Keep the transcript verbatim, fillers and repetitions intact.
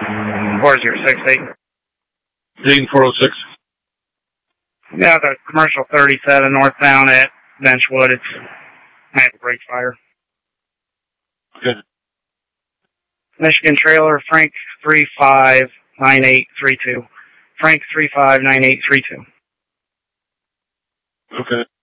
four zero six eight. Dayton four oh six. Yeah, the commercial thirty-seven northbound at Benchwood. It's I had a brake fire. Okay. Michigan trailer, Frank three five nine eight three two. Frank three five nine eight three two. Okay.